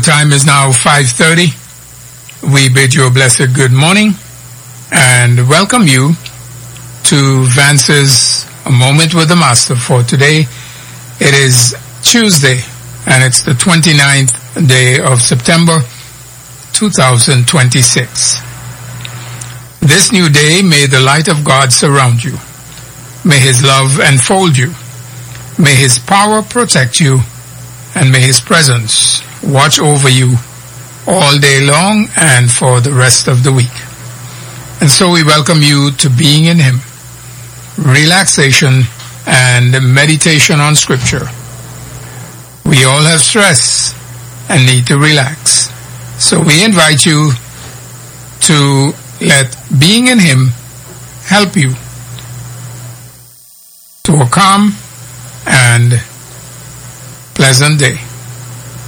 time is now 5:30. We bid you a blessed good morning and welcome you to Vance's A Moment with the Master for today. It is Tuesday and it's the 29th day of September 2026. This new day, may the light of God surround you. May His love enfold you. May His power protect you. And may His presence watch over you all day long and for the rest of the week. And so we welcome you to being in Him, relaxation and meditation on Scripture. We all have stress and need to relax. So we invite you to let being in Him help you to a calm and pleasant day.